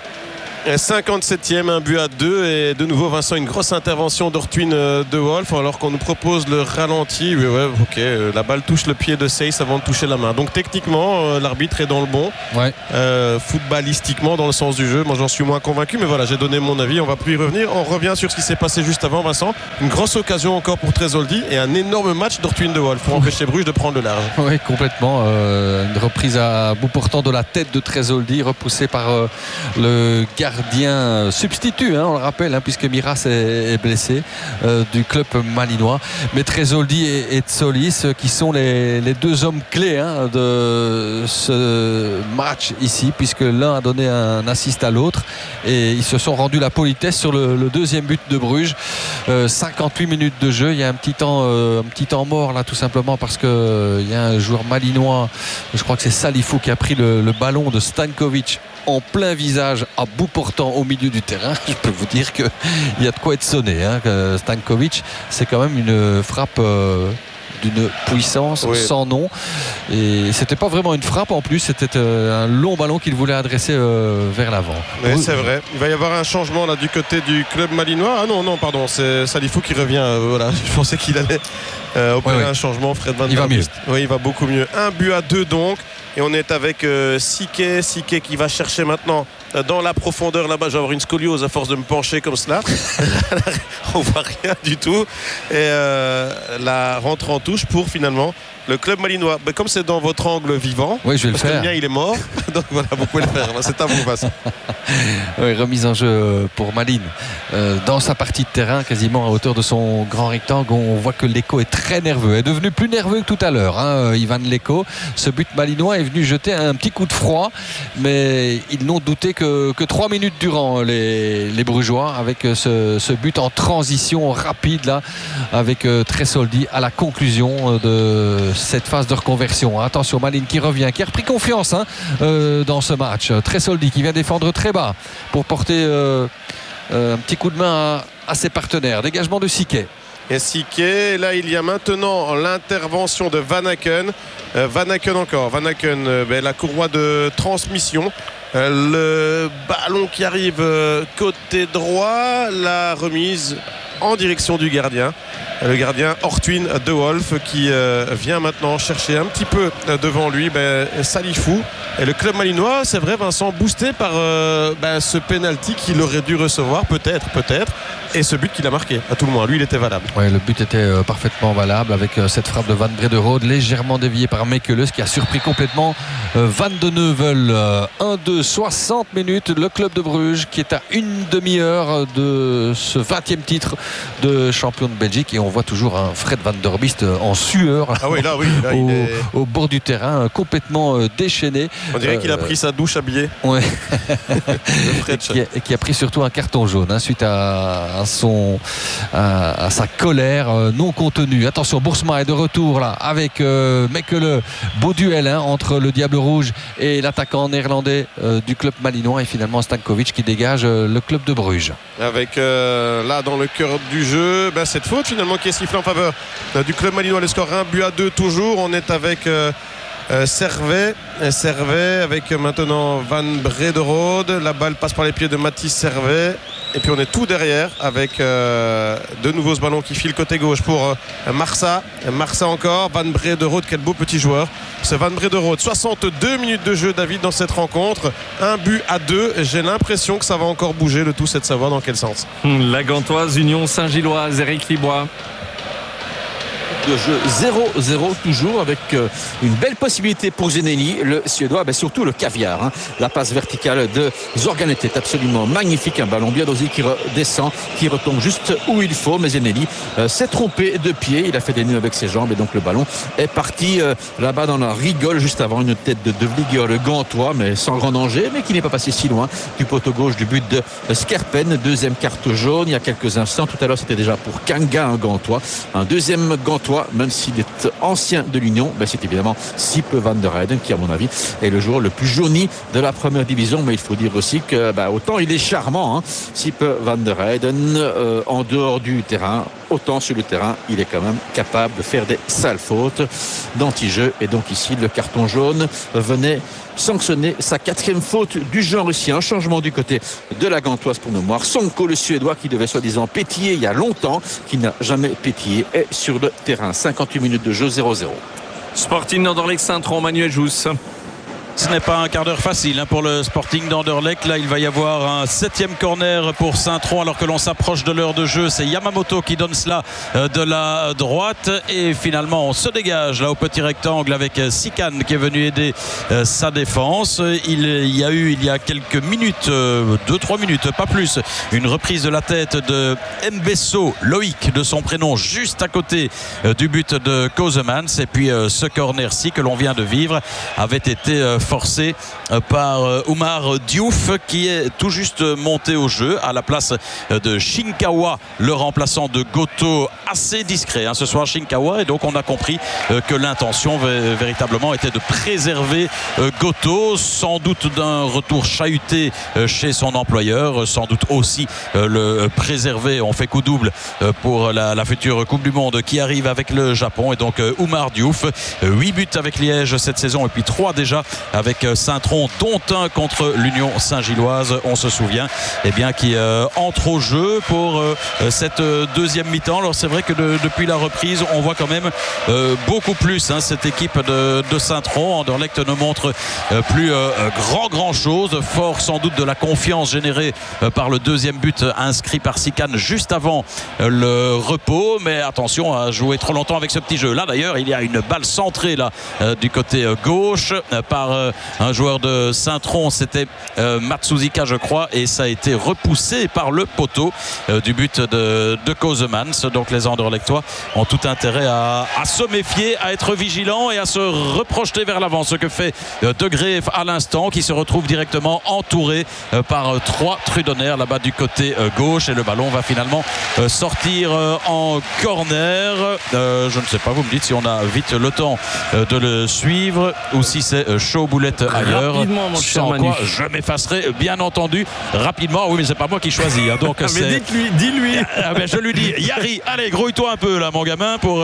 57e, 1-2, et de nouveau Vincent, une grosse intervention d'Ortwin De Wolf alors qu'on nous propose le ralenti. Ouais, ok, la balle touche le pied de Seyss avant de toucher la main, donc techniquement l'arbitre est dans le bon. Footballistiquement, dans le sens du jeu, moi j'en suis moins convaincu, mais voilà, j'ai donné mon avis, on va plus y revenir. On revient sur ce qui s'est passé juste avant, Vincent. Une grosse occasion encore pour Tresoldi et un énorme match d'Ortwin De Wolf pour empêcher Bruges de prendre le large. Oui, complètement. Une reprise à bout portant de la tête de Tresoldi, repoussé par le gardien substitut, on le rappelle, puisque Miras est blessé, du club malinois. Mais Tresoldi et Tsolis qui sont les 2 hommes clés de ce match ici, puisque l'un a donné un assist à l'autre et ils se sont rendus la politesse sur le 2e but de Bruges. 58 minutes de jeu, il y a un petit temps mort là, tout simplement parce que il y a un joueur malinois, je crois que c'est Salifou, qui a pris le ballon de Stankovic en plein visage, à bout portant au milieu du terrain. Je peux vous dire qu'il y a de quoi être sonné. Stankovic, c'est quand même une frappe d'une puissance sans nom, et c'était pas vraiment une frappe en plus, c'était un long ballon qu'il voulait adresser vers l'avant. Oui, c'est vrai, il va y avoir un changement là du côté du club malinois. Non pardon, c'est Salifou qui revient. Voilà, je pensais qu'il allait opérer un changement. Fred Van Der Bust. Oui, il va beaucoup mieux. 1-2 donc, et on est avec Sique qui va chercher maintenant dans la profondeur là-bas. Je vais avoir une scoliose à force de me pencher comme cela. On voit rien du tout, et la rentre en touche pour finalement le club malinois. Mais comme c'est dans votre angle vivant, oui, je vais parce le faire. Que le mien il est mort, donc voilà, vous pouvez le faire. C'est à vous, Vincent. Oui, remise en jeu pour Malines dans sa partie de terrain, quasiment à hauteur de son grand rectangle. On voit que Leko est très nerveux, est devenu plus nerveux que tout à l'heure, Ivan Leko. Ce but malinois est venu jeter un petit coup de froid, mais ils n'ont douté que 3 minutes durant, les Brugeois, avec ce but en transition rapide là, avec Tresoldi à la conclusion de cette phase de reconversion. Attention, Malines qui revient, qui a repris confiance dans ce match. Tresoldi qui vient défendre très bas pour porter un petit coup de main à ses partenaires. Dégagement de Sique. Et Sique, là il y a maintenant l'intervention de Van Aken. Van Aken, la courroie de transmission. Le ballon qui arrive côté droit, la remise en direction du gardien. Le gardien Ortwin De Wolf qui vient maintenant chercher un petit peu devant lui Salifou. Et le club malinois, c'est vrai, Vincent, boosté par ce penalty qu'il aurait dû recevoir, peut-être, et ce but qu'il a marqué, à tout le moins. Lui, il était valable. Oui, le but était parfaitement valable, avec cette frappe de Van Brederode légèrement déviée par Mekele, qui a surpris complètement Van de Neuvel. 1-2, 60 minutes. Le club de Bruges qui est à une demi-heure de ce 20e titre de champion de Belgique, et on voit toujours un Fred Van Der Bust en sueur au bord du terrain, complètement déchaîné. On dirait qu'il a pris sa douche habillée. Ouais. qui a pris surtout un carton jaune suite à sa colère non contenue. Attention, Boersma est de retour là avec Mekele. Beau duel entre le Diable Rouge et l'attaquant néerlandais du club malinois, et finalement Stankovic qui dégage le club de Bruges. Avec là dans le cœur du jeu cette faute finalement qui est sifflée en faveur du club malinois. Le score 1-2 toujours. On est avec Servet avec maintenant Van Brederode. La balle passe par les pieds de Mathis Servet. Et puis on est tout derrière avec de nouveau ce ballon qui file côté gauche pour Marsa. Marsa encore, Van Brederode, quel beau petit joueur. C'est Van Brederode, 62 minutes de jeu, David, dans cette rencontre. 1-2. J'ai l'impression que ça va encore bouger. Le tout, c'est de savoir dans quel sens. La Gantoise, Union Saint-Gilloise, Eric Libois. De jeu 0-0 toujours avec une belle possibilité pour Zenelli, le Suédois, mais surtout le caviar, hein. La passe verticale de Zorgan était absolument magnifique, un ballon bien dosé qui redescend, qui retombe juste où il faut, mais Zenelli s'est trompé de pied, il a fait des nœuds avec ses jambes et donc le ballon est parti là-bas dans la rigole juste avant une tête de Vlieger, le Gantois, mais sans grand danger, mais qui n'est pas passé si loin du poteau gauche du but de Skerpen. Deuxième carte jaune il y a quelques instants, tout à l'heure c'était déjà pour Kanga, un Gantois, un deuxième Gantois, même s'il est ancien de l'Union, ben c'est évidemment Sipe van der Heyden qui, à mon avis, est le joueur le plus jauni de la première division. Mais il faut dire aussi que autant il est charmant, hein, Sipe van der Heyden, en dehors du terrain, autant sur le terrain, il est quand même capable de faire des sales fautes d'anti-jeu. Et donc ici, le carton jaune venait sanctionner sa 4e faute du genre aussi. Un changement du côté de la Gantoise pour mémoire. Sonko, le Suédois, qui devait soi-disant pétiller il y a longtemps, qui n'a jamais pétillé, est sur le terrain. 58 minutes de jeu, 0-0. Sporting d'Anderlecht Saint-Tron, Manuel Jousse. Ce n'est pas un quart d'heure facile pour le Sporting d'Anderlecht. Là, il va y avoir un 7e corner pour Saint-Tron alors que l'on s'approche de l'heure de jeu. C'est Yamamoto qui donne cela de la droite. Et finalement, on se dégage là au petit rectangle avec Sikan qui est venu aider sa défense. Il y a eu, il y a quelques minutes, 2-3 minutes, pas plus, une reprise de la tête de Mbesso, Loïc de son prénom, juste à côté du but de Kosemans. Et puis ce corner-ci que l'on vient de vivre avait été forcé par Oumar Diouf qui est tout juste monté au jeu à la place de Shinkawa, le remplaçant de Goto, assez discret ce soir Shinkawa, et donc on a compris que l'intention véritablement était de préserver Goto, sans doute d'un retour chahuté chez son employeur, sans doute aussi le préserver. On fait coup double pour la future Coupe du Monde qui arrive avec le Japon, et donc Oumar Diouf, 8 buts avec Liège cette saison et puis 3 déjà avec Saint-Tron, dont un contre l'Union Saint-Gilloise, on se souvient, qui entre au jeu pour cette deuxième mi-temps. Alors c'est vrai que depuis la reprise, on voit quand même beaucoup plus cette équipe de Saint-Tron. Anderlecht ne montre plus grand chose, fort sans doute de la confiance générée par le deuxième but inscrit par Sikan juste avant le repos, mais attention à jouer trop longtemps avec ce petit jeu. Là d'ailleurs, il y a une balle centrée là du côté gauche par un joueur de Saint-Tron, c'était Matsuzika je crois, et ça a été repoussé par le poteau du but de Kosemans. Donc les Anderlechtois ont tout intérêt à se méfier, à être vigilants et à se reprojeter vers l'avant, ce que fait De Greef à l'instant, qui se retrouve directement entouré par 3 Trudonnaires là-bas du côté gauche, et le ballon va finalement sortir en corner. Je ne sais pas, vous me dites si on a vite le temps de le suivre ou si c'est chaud boulette ailleurs. Rapidement, mon cher Manu. Quoi, je m'effacerai bien entendu rapidement. Oui, mais c'est pas moi qui choisis. Donc mais dis-lui. Je lui dis, Yari, allez, grouille-toi un peu là, mon gamin, pour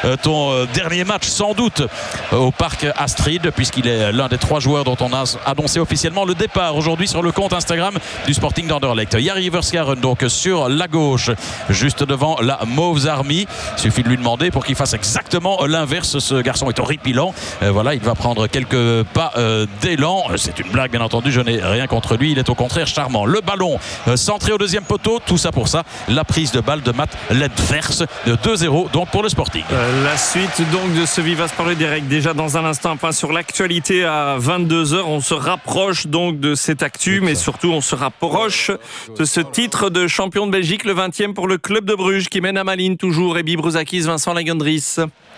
ton dernier match sans doute au parc Astrid, puisqu'il est l'un des 3 joueurs dont on a annoncé officiellement le départ aujourd'hui sur le compte Instagram du Sporting d'Anderlecht. Yari Verskaren donc sur la gauche, juste devant la Mauves Army. Il suffit de lui demander pour qu'il fasse exactement l'inverse. Ce garçon est horripilant. Voilà, il va prendre quelques pas d'élan. C'est une blague, bien entendu, je n'ai rien contre lui, il est au contraire charmant. Le ballon centré au deuxième poteau, tout ça pour ça, la prise de balle de Matt Ledvers de 2-0 donc pour le Sporting. La suite donc de ce Viva Sport Direct, déjà dans un instant, un point sur l'actualité à 22h. On se rapproche donc de cette actu, mais surtout on se rapproche de ce titre de champion de Belgique, le 20e pour le club de Bruges qui mène à Malines toujours. Et Brouzakis, Vincent Lagendries.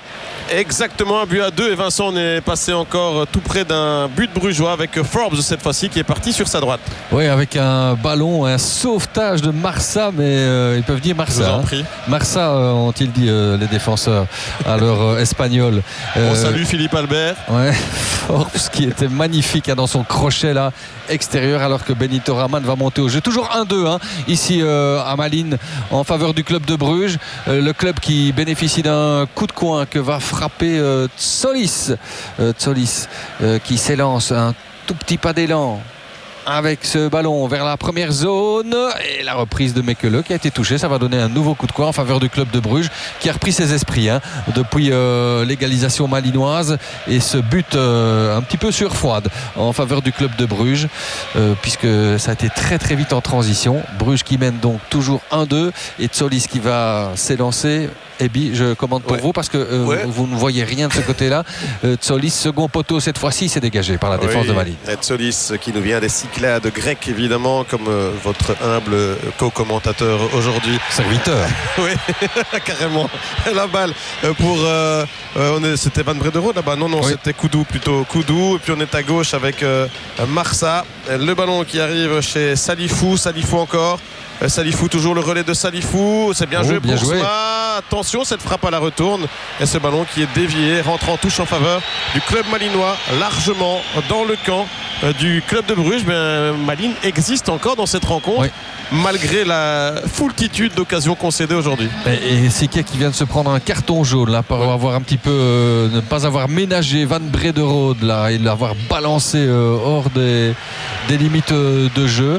Exactement, 1-2, et Vincent, on est passé encore tout près d'un but brugeois avec Forbes cette fois-ci qui est parti sur sa droite. Oui, avec un ballon, un sauvetage de Marsa, mais ils peuvent dire Marsa. Marsa, ont-ils dit les défenseurs à leur espagnol. On salue Philippe Albert. Ouais, Forbes qui était magnifique dans son crochet là, extérieur, alors que Benito Raman va monter au jeu. Toujours 1-2 ici à Malines en faveur du club de Bruges. Le club qui bénéficie d'un coup de coin que va frapper Tsolis qui s'élance, un tout petit pas d'élan. avec ce ballon vers la première zone et la reprise de Mekele qui a été touché. Ça va donner un nouveau coup de coin en faveur du club de Bruges qui a repris ses esprits depuis l'égalisation malinoise et ce but un petit peu sur froide en faveur du club de Bruges puisque ça a été très très vite en transition. Bruges qui mène donc toujours 1-2 et Tsolis qui va s'élancer. Ebi, je commande pour vous parce que vous ne voyez rien de ce côté-là. Tsolis, second poteau cette fois-ci, s'est dégagé par la défense de Malines. Tsolis qui nous vient des Cyclades grecques évidemment, comme votre humble co-commentateur aujourd'hui. Serviteur. Oui, carrément. La balle pour... c'était Van Brederode là-bas. Non, c'était Koudou plutôt. Koudou. Et puis on est à gauche avec Marsa. Le ballon qui arrive chez Salifou. Salifou encore. Salifou, toujours le relais de Salifou. C'est bien joué pour Sma. Attention, cette frappe à la retourne. Et ce ballon qui est dévié, rentre en touche en faveur du club malinois, largement dans le camp du club de Bruges. Malines existe encore dans cette rencontre. Malgré la foultitude d'occasions concédées aujourd'hui. Et Sique qui vient de se prendre un carton jaune là, pour avoir un petit peu ne pas avoir ménagé Van Brederode là, et l'avoir balancé hors des limites de jeu.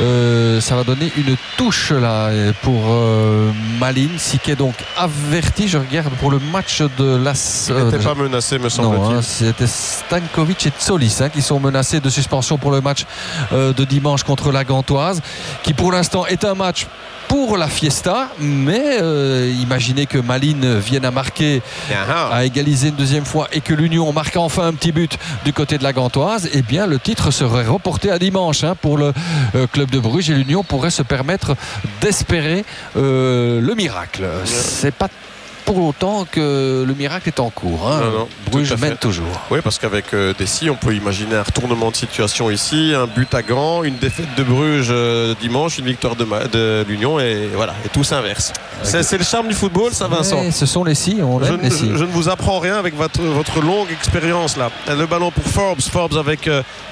Ça va donner une touche là pour Malines. Sique donc averti. Je regarde pour le match de l'AS. Il n'était pas menacé, me semble-t-il. Non, c'était Stankovic et Tsolis qui sont menacés de suspension pour le match de dimanche contre la Gantoise, qui pour l'instant est un match pour la fiesta, mais imaginez que Malines vienne à marquer, à égaliser une deuxième fois et que l'Union marque enfin un petit but du côté de la Gantoise, eh bien le titre serait reporté à dimanche pour le club de Bruges et l'Union pourrait se permettre d'espérer le miracle. C'est pas pour autant que le miracle est en cours. Non, Bruges mène toujours. Oui, parce qu'avec Dessy, on peut imaginer un retournement de situation ici, un but à Gand, une défaite de Bruges dimanche, une victoire de l'Union et voilà, et tout s'inverse. C'est le charme du football, ça, Vincent. Ce sont les si, je ne vous apprends rien avec votre longue expérience là. Le ballon pour Forbes avec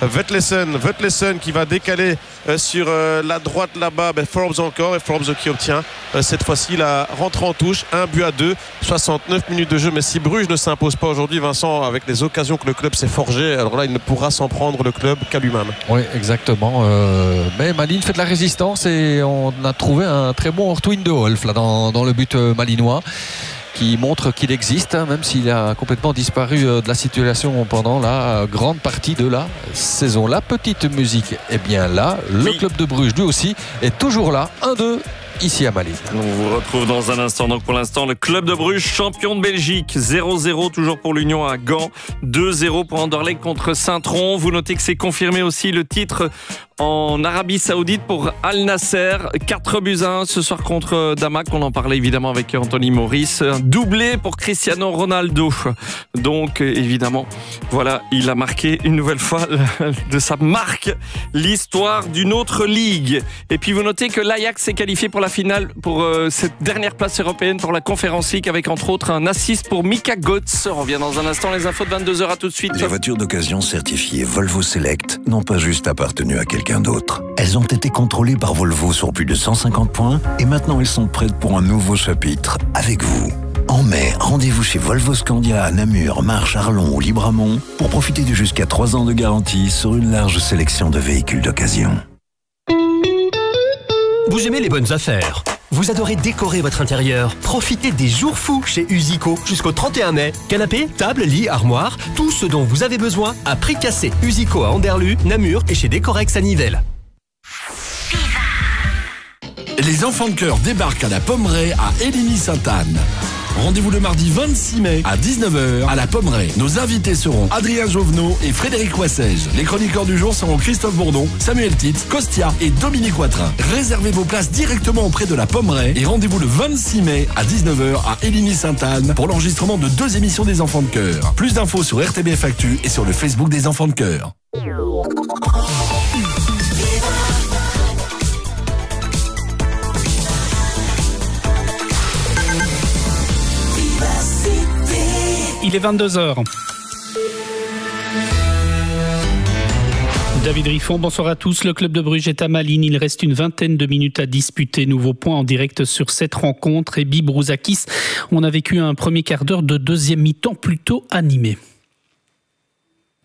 Vetlesen qui va décaler sur la droite là-bas. Forbes encore, et Forbes qui obtient cette fois-ci la rentrée en touche, 1-2. 69 minutes de jeu, mais si Bruges ne s'impose pas aujourd'hui, Vincent, avec les occasions que le club s'est forgé, alors là il ne pourra s'en prendre le club qu'à lui-même. Oui, exactement. Mais Malines fait de la résistance et on a trouvé un très bon Ortwin de Wolf là, dans le but malinois, qui montre qu'il existe, même s'il a complètement disparu de la situation pendant la grande partie de la saison. La petite musique est bien là. Le club de Bruges, lui aussi, est toujours là. 1-2. Ici à Malines. On vous retrouve dans un instant. Donc pour l'instant, le club de Bruges, champion de Belgique. 0-0 toujours pour l'Union à Gand. 2-0 pour Anderlecht contre Saint-Tron. Vous notez que c'est confirmé aussi le titre en Arabie Saoudite pour Al Nasser. 4-1 ce soir contre Damak. On en parlait évidemment avec Anthony Maurice. Un doublé pour Cristiano Ronaldo. Donc évidemment, voilà, il a marqué une nouvelle fois de sa marque l'histoire d'une autre ligue. Et puis vous notez que l'Ajax s'est qualifié pour la finale, pour cette dernière place européenne pour la Conference League, avec entre autres un assist pour Mika Götze. On revient dans un instant, les infos de 22h, à tout de suite. Les voitures d'occasion certifiées Volvo Select n'ont pas juste appartenu à quelqu'un d'autre. Elles ont été contrôlées par Volvo sur plus de 150 points et maintenant elles sont prêtes pour un nouveau chapitre avec vous. En mai, rendez-vous chez Volvo Scandia à Namur, Marche, Arlon ou Libramont pour profiter de jusqu'à 3 ans de garantie sur une large sélection de véhicules d'occasion. Vous aimez les bonnes affaires? Vous adorez décorer votre intérieur? Profitez des jours fous chez Usico jusqu'au 31 mai. Canapé, table, lit, armoire, tout ce dont vous avez besoin à prix cassé. Usico à Anderlu, Namur et chez Décorex à Nivelles. Les enfants de cœur débarquent à la Pommeraye à Éligny-Sainte-Anne. Rendez-vous le mardi 26 mai à 19h à la Pommeraye. Nos invités seront Adrien Jovenot et Frédéric Wassège. Les chroniqueurs du jour seront Christophe Bourdon, Samuel Titz, Costia et Dominique Watrin. Réservez vos places directement auprès de la Pommeraye et rendez-vous le 26 mai à 19h à Éligny-Sainte-Anne pour l'enregistrement de 2 émissions des enfants de cœur. Plus d'infos sur RTBF Actu et sur le Facebook des enfants de cœur. Il est 22h. David Riffon, bonsoir à tous. Le club de Bruges est à Malines. Il reste une vingtaine de minutes à disputer. Nouveau point en direct sur cette rencontre. Et Bibrouzakis, on a vécu un premier quart d'heure de deuxième mi-temps plutôt animé.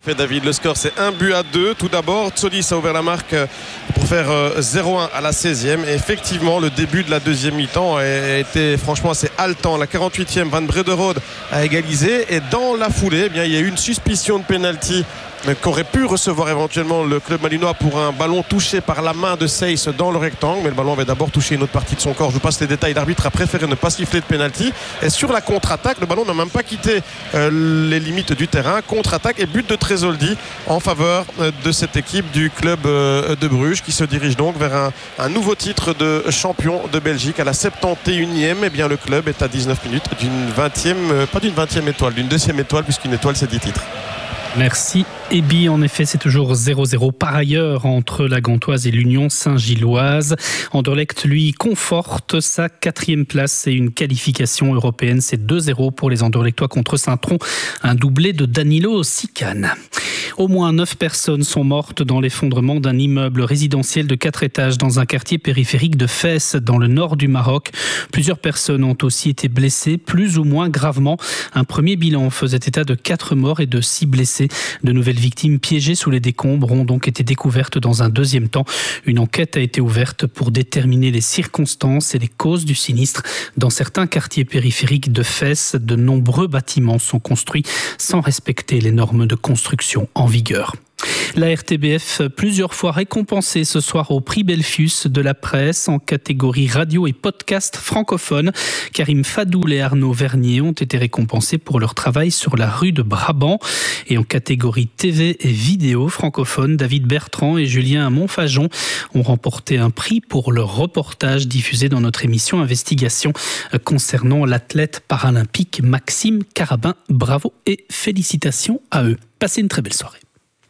Fait David, le score c'est 1-2. Tout d'abord, Tsolis a ouvert la marque pour faire 0-1 à la 16e. Et effectivement, le début de la deuxième mi-temps a été franchement assez haletant. La 48e, Van Brederode a égalisé. Et dans la foulée, il y a eu une suspicion de pénalty qu'aurait pu recevoir éventuellement le club malinois pour un ballon touché par la main de Seyss dans le rectangle, mais le ballon avait d'abord touché une autre partie de son corps. Je vous passe les détails. L'arbitre a préféré ne pas siffler de pénalty. Et sur la contre-attaque, le ballon n'a même pas quitté les limites du terrain. Contre-attaque et but de Tresoldi en faveur de cette équipe du club de Bruges qui se dirige donc vers un nouveau titre de champion de Belgique à la 71e. Eh bien, le club est à 19 minutes d'une 20e, pas d'une 20e étoile, d'une 2e étoile, puisqu'une étoile c'est 10 titres. Merci Ebi. En effet, c'est toujours 0-0 par ailleurs entre la Gantoise et l'Union Saint-Gilloise. Anderlecht, lui, conforte sa 4e place et une qualification européenne. C'est 2-0 pour les Anderlechtois contre Saint-Tron. Un doublé de Danilo Sican. Au moins 9 personnes sont mortes dans l'effondrement d'un immeuble résidentiel de 4 étages dans un quartier périphérique de Fès, dans le nord du Maroc. Plusieurs personnes ont aussi été blessées, plus ou moins gravement. Un premier bilan faisait état de 4 morts et de 6 blessés. De nouvelles victimes piégées sous les décombres ont donc été découvertes dans un deuxième temps. Une enquête a été ouverte pour déterminer les circonstances et les causes du sinistre. Dans certains quartiers périphériques de Fès, de nombreux bâtiments sont construits sans respecter les normes de construction en vigueur. La RTBF, plusieurs fois récompensée ce soir au prix Belfius de la presse en catégorie radio et podcast francophone. Karim Fadoul et Arnaud Vernier ont été récompensés pour leur travail sur la rue de Brabant. Et en catégorie TV et vidéo francophone, David Bertrand et Julien Montfajon ont remporté un prix pour leur reportage diffusé dans notre émission Investigation concernant l'athlète paralympique Maxime Carabin. Bravo et félicitations à eux. Passez une très belle soirée.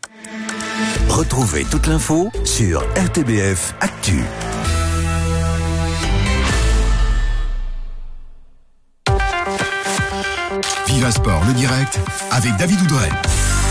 Retrouvez toute l'info sur RTBF Actu. Viva Sport, le direct avec David Oudrey.